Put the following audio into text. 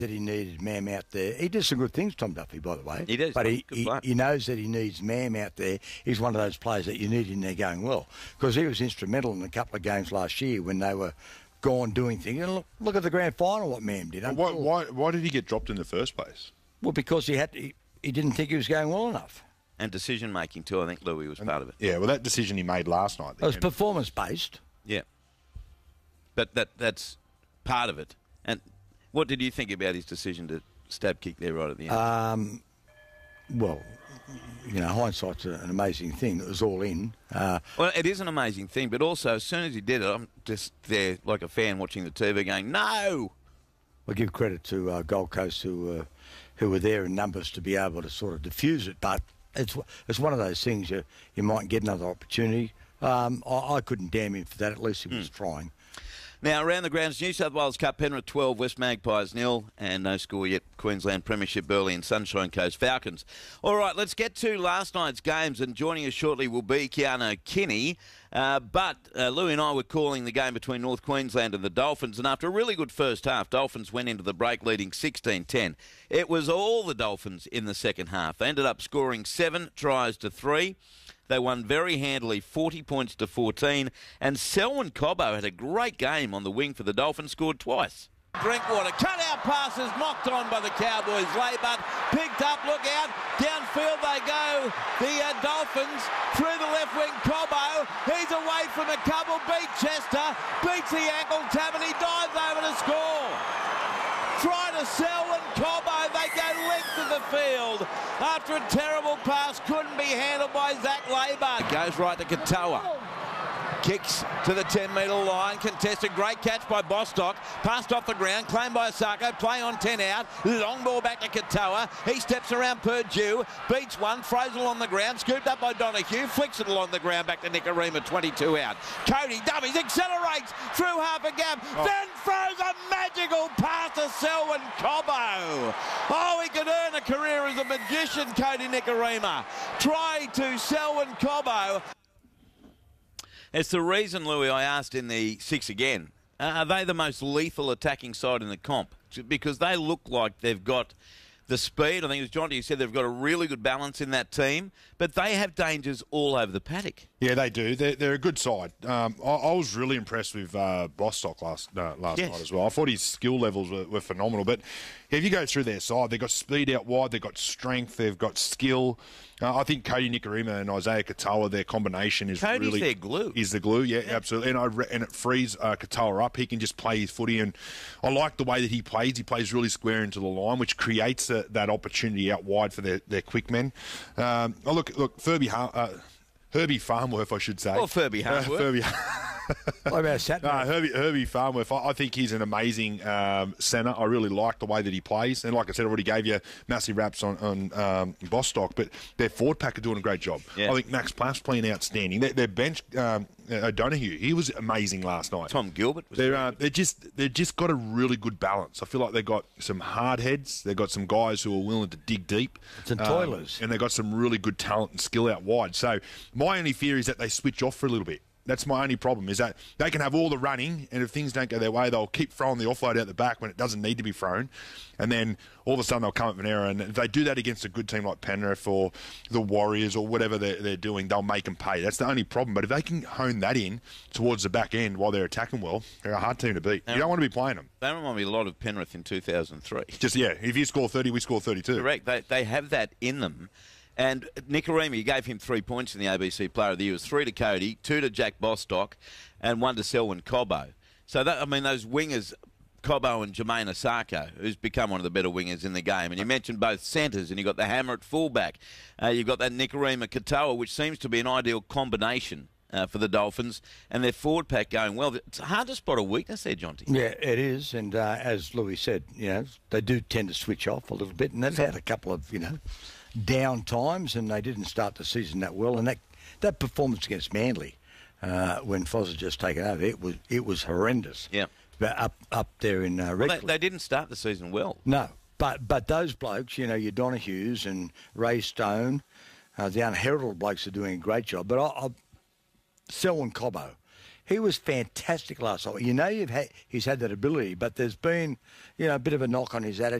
that he needed Mam out there. He did some good things, Tom Duffy, by the way. He does. But he Good knows that he needs Mam out there. He's one of those players that you need in there going well, because he was instrumental in a couple of games last year when they were gone doing things. And look at the grand final, what Mam did. Why did he get dropped in the first place? Well, because he didn't think he was going well enough. And decision-making too, I think Louis was part of it. Yeah, well, that decision he made last night. It was performance-based. Yeah. But that's part of it. And what did you think about his decision to stab kick there right at the end? Well, hindsight's an amazing thing. It was all in. Well, it is an amazing thing, but also as soon as he did it, I'm just there like a fan watching the TV going, no! I give credit to Gold Coast who were there in numbers to be able to sort of diffuse it, but it's one of those things you might get another opportunity. I couldn't damn him for that. At least he was trying. Now, around the grounds, New South Wales Cup, Penrith 12, West Magpies 0, and no score yet, Queensland Premiership, Burleigh and Sunshine Coast Falcons. All right, let's get to last night's games, and joining us shortly will be Keanu Kinney. But Louis and I were calling the game between North Queensland and the Dolphins, and after a really good first half, Dolphins went into the break leading 16-10. It was all the Dolphins in the second half. They ended up scoring 7 tries to 3. They won very handily, 40 points to 14. And Selwyn Cobbo had a great game on the wing for the Dolphins, scored twice. Drinkwater, cut-out passes, knocked on by the Cowboys. Laybutt picked up, look out, downfield they go. The Dolphins through the left wing, Cobbo. He's away from a couple, beat Chester, beats the ankle tab, and he dives over to score. Try to Selwyn Cobbo, they go length of the field. After a terrible pass, couldn't be handled by Zach Laybutt. Goes right to Katoa. Kicks to the 10-metre line, contested, great catch by Bostock, passed off the ground, claimed by Osako, play on 10 out, long ball back to Katoa, he steps around Purdue, beats one, throws it along the ground, scooped up by Donahue, flicks it along the ground back to Nicarima, 22 out. Cody Dummies accelerates through half a gap, then throws a magical pass to Selwyn Cobbo. Oh, he could earn a career as a magician, Cody Nicarima. Try to Selwyn Cobbo. It's the reason, Louis, I asked in the 6 again, are they the most lethal attacking side in the comp? Because they look like they've got the speed. I think it was Jonty who said they've got a really good balance in that team, but they have dangers all over the paddock. Yeah, they do. They're a good side. I was really impressed with Bostock last night as well. I thought his skill levels were phenomenal. But if you go through their side, they've got speed out wide, they've got strength, they've got skill. I think Cody Nicarima and Isaiah Katoa, their combination is Cody's their glue. Is the glue, yeah. Absolutely. And it frees Katoa up. He can just play his footy, and I like the way that he plays. He plays really square into the line, which creates that opportunity out wide for their quick men. Look, Herbie Farnworth, I should say. Or Furby Harworth. What about Satner? Herbie Farnworth, I think he's an amazing centre. I really like the way that he plays. And like I said, I already gave you massive raps on Bostock, but their forward pack are doing a great job. Yeah. I think Max Plaff's playing outstanding. Their bench, O'Donoghue, he was amazing last night. Tom Gilbert was they've just got a really good balance. I feel like they've got some hard heads. They've got some guys who are willing to dig deep. Some toilers. And they've got some really good talent and skill out wide. So my only fear is that they switch off for a little bit. That's my only problem, is that they can have all the running, and if things don't go their way, they'll keep throwing the offload out the back when it doesn't need to be thrown, and then all of a sudden they'll come up with an error, and if they do that against a good team like Penrith or the Warriors or whatever they're doing, they'll make them pay. That's the only problem. But if they can hone that in towards the back end while they're attacking well, they're a hard team to beat. You don't want to be playing them. They remind me a lot of Penrith in 2003. If you score 30, we score 32. Correct. They have that in them. And Nicarima, you gave him 3 points in the ABC Player of the Year. It was 3 to Cody, 2 to Jack Bostock, and 1 to Selwyn Cobbo. So, those wingers, Cobbo and Jermaine Osako, who's become one of the better wingers in the game. And you mentioned both centres, and you've got the hammer at fullback. You've got that Nicarima Katoa, which seems to be an ideal combination for the Dolphins, and their forward pack going well. It's hard to spot a weakness there, Jonty. Yeah, it is. And as Louis said, they do tend to switch off a little bit, and they've had a couple of, down times, and they didn't start the season that well. And that performance against Manly, when Foz had just taken over, it was horrendous. Yeah, up there in Redcliffe. They didn't start the season well. No, but those blokes, your Donahues and Ray Stone, the unheralded blokes are doing a great job. But Selwyn Cobbo, He was fantastic last night. You know, he's had that ability, but there's been, a bit of a knock on his attitude.